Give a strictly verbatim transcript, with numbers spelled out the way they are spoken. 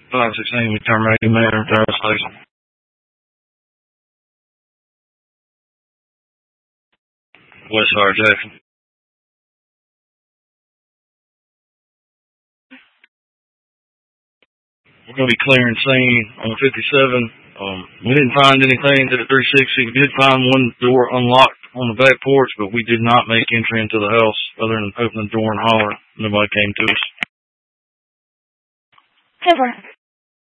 five sixteen, we terminated Manor Drive Station. West Fire Jackson. We're going to be clearing scene on fifty-seven. Um, we didn't find anything to the three sixty. We did find one door unlocked on the back porch, but we did not make entry into the house other than open the door and holler. Nobody came to us. Over.